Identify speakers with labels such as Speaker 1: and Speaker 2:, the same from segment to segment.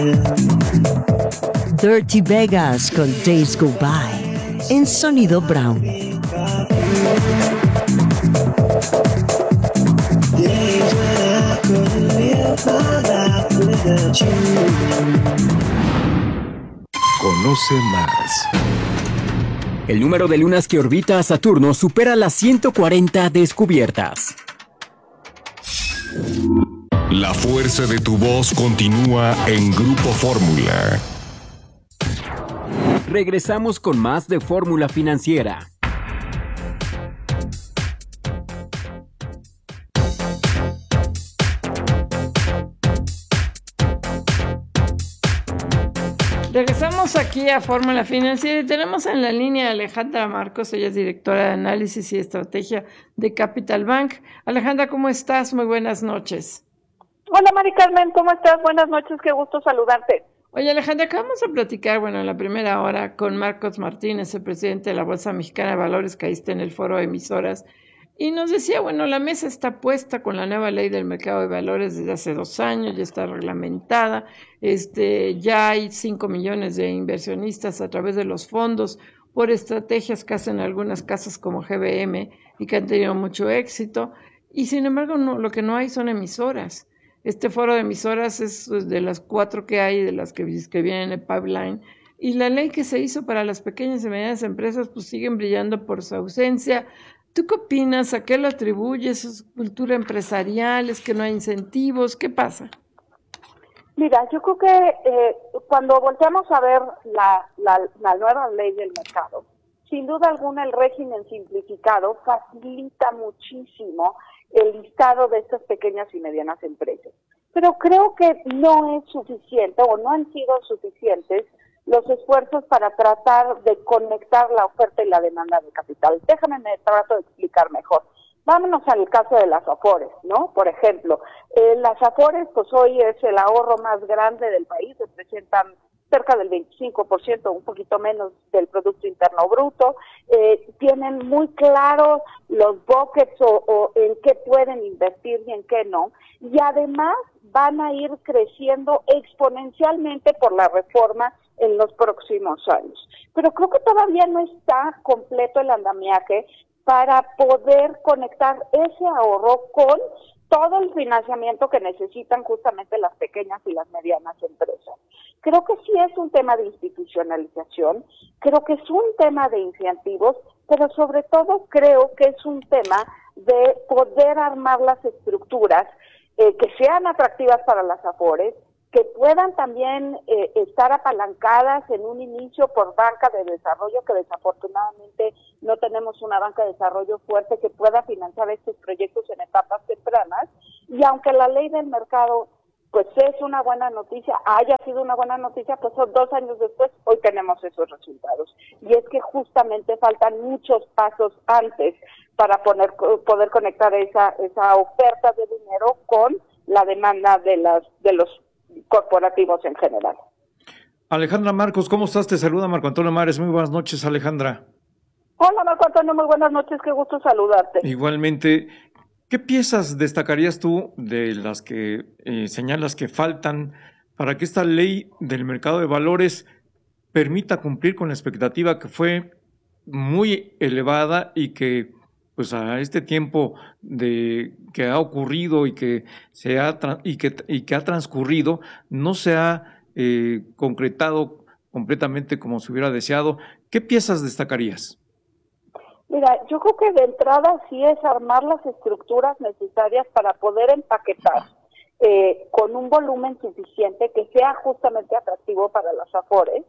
Speaker 1: Dirty Vegas con Days Go By en Sonido Brown.
Speaker 2: Conoce más.
Speaker 3: El número de lunas que orbita a Saturno supera las 140 descubiertas.
Speaker 2: La fuerza de tu voz continúa en Grupo Fórmula.
Speaker 3: Regresamos con más de Fórmula Financiera.
Speaker 4: Regresamos aquí a Fórmula Financiera y tenemos en la línea a Alejandra Marcos. Ella es directora de análisis y estrategia de Capital Bank. Alejandra, ¿cómo estás? Muy buenas noches.
Speaker 5: Hola, Mari Carmen, ¿cómo estás? Buenas noches, qué gusto saludarte.
Speaker 4: Oye, Alejandra, acabamos de platicar, en la primera hora con Marcos Martínez, el presidente de la Bolsa Mexicana de Valores, que ahí está en el foro de emisoras, y nos decía, la mesa está puesta con la nueva ley del mercado de valores desde hace 2 años, ya está reglamentada, ya hay 5 millones de inversionistas a través de los fondos por estrategias que hacen algunas casas como GBM y que han tenido mucho éxito, y sin embargo lo que no hay son emisoras. Este foro de emisoras es de las 4 que hay, de las que vienen en el pipeline, y la ley que se hizo para las pequeñas y medianas empresas pues siguen brillando por su ausencia. ¿Tú qué opinas? ¿A qué lo atribuyes? ¿Es cultura empresarial? ¿Es que no hay incentivos? ¿Qué pasa?
Speaker 5: Mira, yo creo que cuando volteamos a ver la nueva ley del mercado, sin duda alguna el régimen simplificado facilita muchísimo el listado de estas pequeñas y medianas empresas. Pero creo que no es suficiente o no han sido suficientes los esfuerzos para tratar de conectar la oferta y la demanda de capital. Me trato de explicar mejor. Vámonos al caso de las Afores, ¿no? Por ejemplo, las Afores, pues hoy es el ahorro más grande del país, representan cerca del 25%, un poquito menos del Producto Interno Bruto, tienen muy claros los buckets o en qué pueden invertir y en qué no, y además van a ir creciendo exponencialmente por la reforma en los próximos años. Pero creo que todavía no está completo el andamiaje para poder conectar ese ahorro con todo el financiamiento que necesitan justamente las pequeñas y las medianas empresas. Creo que sí es un tema de institucionalización, creo que es un tema de incentivos, pero sobre todo creo que es un tema de poder armar las estructuras que sean atractivas para las Afores, que puedan también estar apalancadas en un inicio por banca de desarrollo, que desafortunadamente no tenemos una banca de desarrollo fuerte que pueda financiar estos proyectos en etapas tempranas, y aunque la ley del mercado pues es una buena noticia, haya sido una buena noticia, pues son 2 años después, hoy tenemos esos resultados. Y es que justamente faltan muchos pasos antes para poder conectar esa oferta de dinero con la demanda de los corporativos en general.
Speaker 6: Alejandra Marcos, ¿cómo estás? Te saluda Marco Antonio Mares. Muy buenas noches, Alejandra.
Speaker 5: Hola, Marco Antonio, muy buenas noches, qué gusto saludarte.
Speaker 6: Igualmente, ¿qué piezas destacarías tú de las que señalas que faltan para que esta ley del mercado de valores permita cumplir con la expectativa que fue muy elevada y que pues a este tiempo de que ha ocurrido y que ha transcurrido no se ha concretado completamente como se hubiera deseado? ¿Qué piezas destacarías?
Speaker 5: Mira, yo creo que de entrada sí es armar las estructuras necesarias para poder empaquetar con un volumen suficiente que sea justamente atractivo para las Afores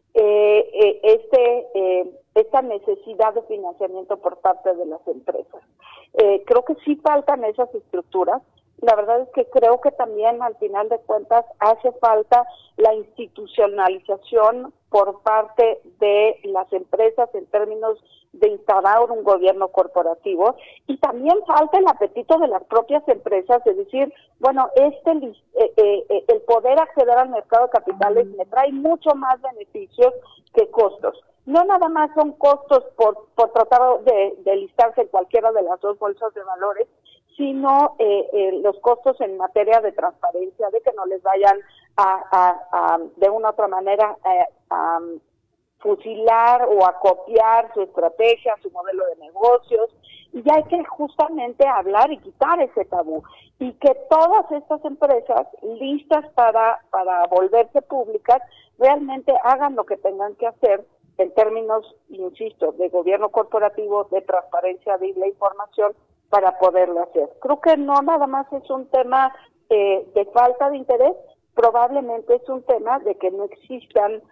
Speaker 5: esta necesidad de financiamiento por parte de las empresas. Creo que sí faltan esas estructuras. La verdad es que creo que también al final de cuentas hace falta la institucionalización por parte de las empresas en términos de instaurar un gobierno corporativo, y también falta el apetito de las propias empresas de decir, bueno, el poder acceder al mercado de capitales me trae mucho más beneficios que costos. No nada más son costos por tratar de listarse en cualquiera de las dos bolsas de valores, sino los costos en materia de transparencia, de que no les vayan de una u otra manera a fusilar o a copiar su estrategia, su modelo de negocios, y hay que justamente hablar y quitar ese tabú, y que todas estas empresas listas para volverse públicas realmente hagan lo que tengan que hacer en términos, insisto, de gobierno corporativo, de transparencia de la información para poderlo hacer. Creo que no nada más es un tema de falta de interés, probablemente es un tema de que no existan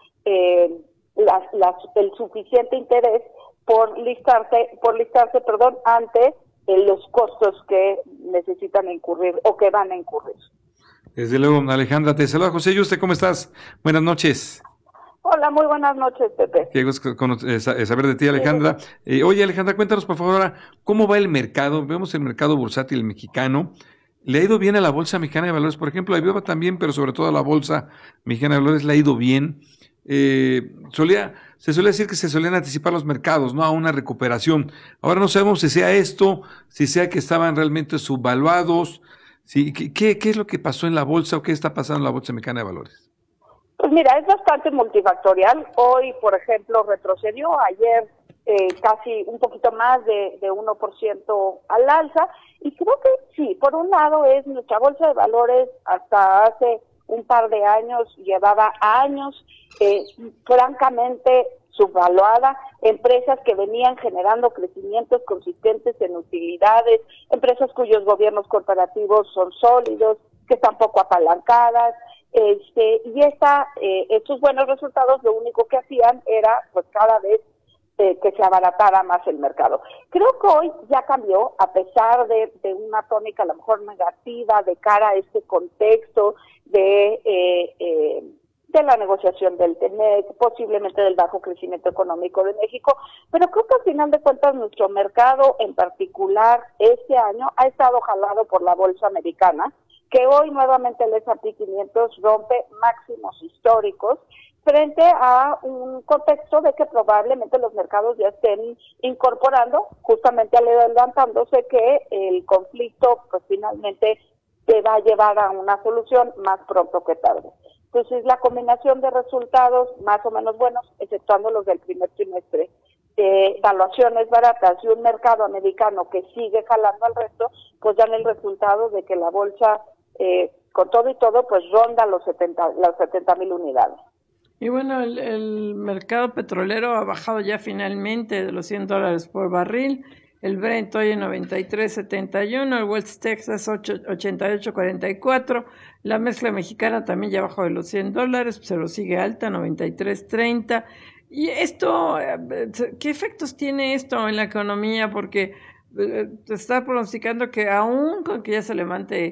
Speaker 5: el suficiente interés por listarse, ante los costos que necesitan incurrir o que van a incurrir.
Speaker 7: Desde luego, Alejandra, te saluda José Yuste, ¿cómo estás? Buenas noches.
Speaker 5: Hola, muy buenas noches, Pepe.
Speaker 7: Qué gusto saber de ti, Alejandra. Oye, Alejandra, cuéntanos, por favor, ahora, ¿cómo va el mercado? Vemos el mercado bursátil mexicano. ¿Le ha ido bien a la Bolsa Mexicana de Valores? Por ejemplo, a IBEVA también, pero sobre todo a la Bolsa Mexicana de Valores le ha ido bien. Se suele decir que se solían anticipar los mercados, ¿no?, a una recuperación. Ahora no sabemos si sea esto, si sea que estaban realmente subvaluados. Sí, ¿qué es lo que pasó en la bolsa o qué está pasando en la Bolsa Mexicana de Valores?
Speaker 5: Pues mira, es bastante multifactorial. Hoy, por ejemplo, retrocedió. Ayer casi un poquito más de 1% al alza. Y creo que sí, por un lado es nuestra Bolsa de Valores hasta hace un par de años, llevaba años francamente subvaluada, empresas que venían generando crecimientos consistentes en utilidades, empresas cuyos gobiernos corporativos son sólidos, que están poco apalancadas, y estos buenos resultados lo único que hacían era pues cada vez que se abaratara más el mercado. Creo que hoy ya cambió, a pesar de una tónica a lo mejor negativa de cara a este contexto de la negociación del TEMEC, posiblemente del bajo crecimiento económico de México, pero creo que al final de cuentas nuestro mercado en particular este año ha estado jalado por la bolsa americana, que hoy nuevamente el S&P 500 rompe máximos históricos frente a un contexto de que probablemente los mercados ya estén incorporando, justamente adelantándose que el conflicto pues finalmente se va a llevar a una solución más pronto que tarde. Entonces la combinación de resultados más o menos buenos, exceptuando los del primer trimestre, evaluaciones baratas y un mercado americano que sigue jalando al resto, pues dan el resultado de que la bolsa, con todo y todo, pues ronda las 70,000 unidades.
Speaker 4: Y bueno, el mercado petrolero ha bajado ya finalmente de los $100 por barril. El Brent hoy en 93.71, el West Texas 88.44, la mezcla mexicana también ya bajó de los $100, se lo sigue alta, 93.30. Y esto, ¿qué efectos tiene esto en la economía? Porque se está pronosticando que aún con que ya se levante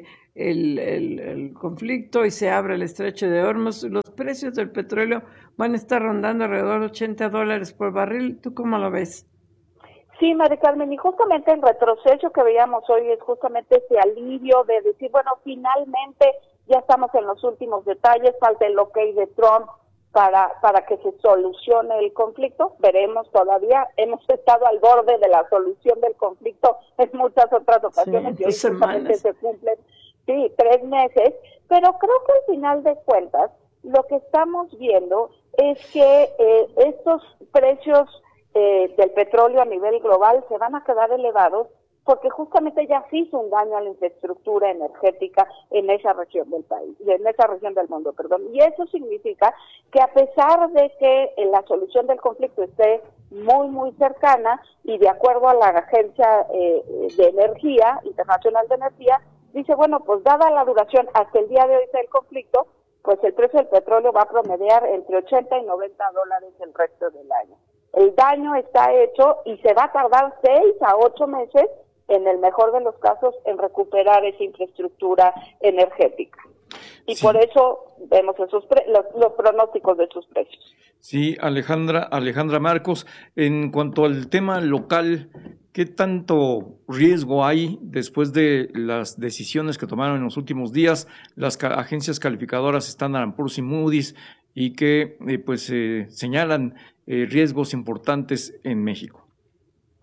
Speaker 4: el conflicto y se abre el estrecho de Hormuz, los precios del petróleo van a estar rondando alrededor de $80 por barril. ¿Tú cómo lo ves?
Speaker 5: Sí, María Carmen, y justamente el retroceso que veíamos hoy es justamente ese alivio de decir, bueno, finalmente ya estamos en los últimos detalles, falta el ok de Trump para que se solucione el conflicto. Veremos, todavía hemos estado al borde de la solución del conflicto en muchas otras ocasiones, y hoy justamente se cumplen 3 meses, pero creo que al final de cuentas lo que estamos viendo es que estos precios del petróleo a nivel global se van a quedar elevados porque justamente ya se hizo un daño a la infraestructura energética en esa región del país, en esa región del mundo, y eso significa que a pesar de que la solución del conflicto esté muy, muy cercana y de acuerdo a la Agencia de Energía, Internacional de Energía, dice, bueno, pues dada la duración hasta el día de hoy del conflicto, pues el precio del petróleo va a promediar entre $80 y $90 el resto del año. El daño está hecho y se va a tardar 6 a 8 meses, en el mejor de los casos, en recuperar esa infraestructura energética. Y sí, por eso vemos los pronósticos de esos precios.
Speaker 6: Sí, Alejandra Marcos, en cuanto al tema local, ¿qué tanto riesgo hay después de las decisiones que tomaron en los últimos días las agencias calificadoras Standard & Poor's y Moody's y que señalan riesgos importantes en México?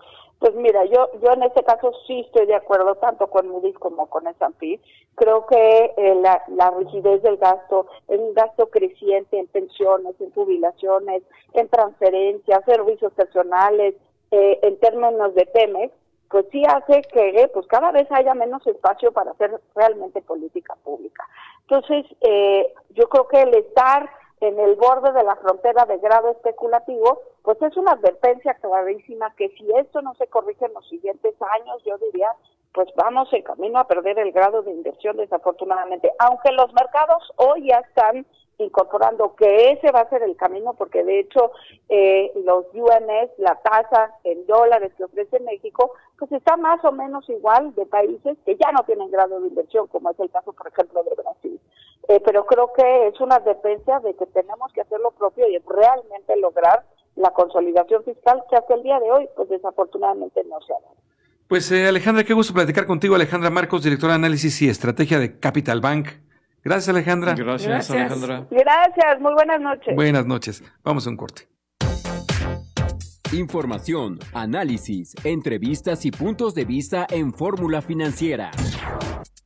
Speaker 5: Pues mira, yo en este caso sí estoy de acuerdo tanto con Moody's como con S&P. Creo que la rigidez del gasto, es un gasto creciente en pensiones, en jubilaciones, en transferencias, servicios personales, en términos de Pemex, pues sí hace que pues cada vez haya menos espacio para hacer realmente política pública. Entonces, yo creo que el estar en el borde de la frontera de grado especulativo, pues es una advertencia clarísima que si esto no se corrige en los siguientes años, yo diría, pues vamos en camino a perder el grado de inversión desafortunadamente, aunque los mercados hoy ya están incorporando que ese va a ser el camino, porque de hecho los UNS, la tasa en dólares que ofrece México, pues está más o menos igual de países que ya no tienen grado de inversión, como es el caso, por ejemplo, de Brasil. Pero creo que es una advertencia de que tenemos que hacer lo propio y realmente lograr la consolidación fiscal que hasta el día de hoy, pues desafortunadamente no se ha dado.
Speaker 7: Pues Alejandra, qué gusto platicar contigo. Alejandra Marcos, directora de Análisis y Estrategia de Capital Bank. Gracias, Alejandra.
Speaker 6: Gracias, Alejandra.
Speaker 5: Gracias, muy buenas noches.
Speaker 7: Buenas noches. Vamos a un corte.
Speaker 3: Información, análisis, entrevistas y puntos de vista en Fórmula Financiera.